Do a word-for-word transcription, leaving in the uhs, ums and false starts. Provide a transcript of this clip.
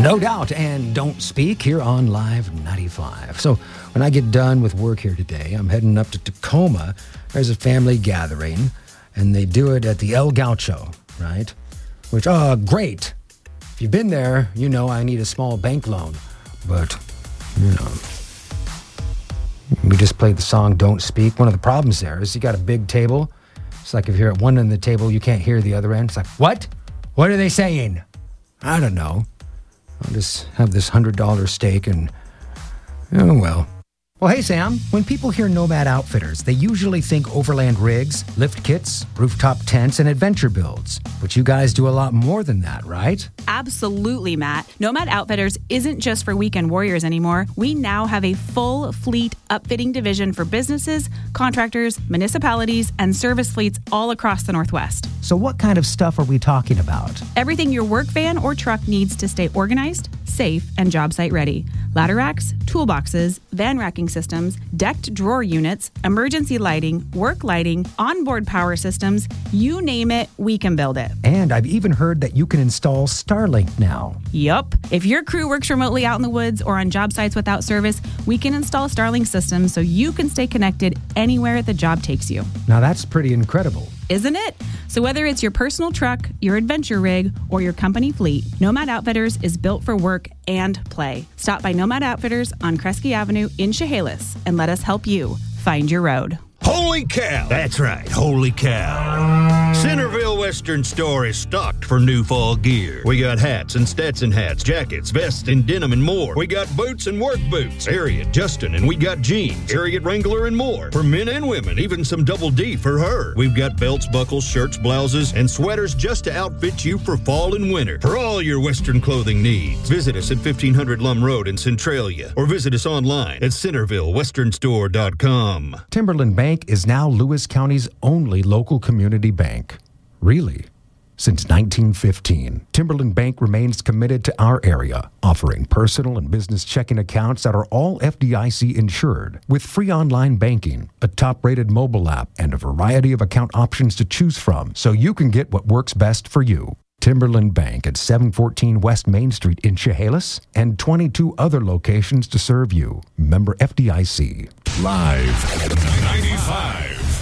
No doubt, and Don't Speak here on Live ninety-five. So when I get done with work here today, I'm heading up to Tacoma. There's a family gathering, and they do it at the El Gaucho, right? Which, oh, great. If you've been there, you know I need a small bank loan. But, you know, we just played the song Don't Speak. One of the problems there is you got a big table. It's like if you're at one end of the table, you can't hear the other end. It's like, what? What are they saying? I don't know. I'll just have this one hundred dollars steak and, oh, well. Well, hey, Sam, when people hear Nomad Outfitters, they usually think overland rigs, lift kits, rooftop tents, and adventure builds. But you guys do a lot more than that, right? Absolutely, Matt. Nomad Outfitters isn't just for weekend warriors anymore. We now have a full fleet upfitting division for businesses, contractors, municipalities, and service fleets all across the Northwest. So what kind of stuff are we talking about? Everything your work van or truck needs to stay organized, safe, and job site ready. Ladder racks, toolboxes, van racking systems, decked drawer units, emergency lighting, work lighting, onboard power systems, you name it, we can build it. And I've even heard that you can install Starlink now. Yup. If your crew works remotely out in the woods or on job sites without service, we can install Starlink systems so you can stay connected anywhere the job takes you. Now that's pretty incredible. Isn't it? So whether it's your personal truck, your adventure rig, or your company fleet, Nomad Outfitters is built for work and play. Stop by Nomad Outfitters on Kresge Avenue in Chehalis and let us help you find your road. Holy cow! That's right, holy cow. Centerville Western Store is stocked for new fall gear. We got hats and Stetson hats, jackets, vests, and denim and more. We got boots and work boots, Harriet, Justin, and we got jeans, Harriet Wrangler, and more. For men and women, even some Double D for her. We've got belts, buckles, shirts, blouses, and sweaters just to outfit you for fall and winter. For all your Western clothing needs, visit us at fifteen hundred Lum Road in Centralia, or visit us online at centerville western store dot com. Timberland Bank is now Lewis County's only local community bank. Really? Since nineteen fifteen, Timberland Bank remains committed to our area, offering personal and business checking accounts that are all F D I C insured, with free online banking, a top-rated mobile app, and a variety of account options to choose from, so you can get what works best for you. Timberland Bank at seven fourteen West Main Street in Chehalis, and twenty-two other locations to serve you. Member F D I C. Live ninety-five.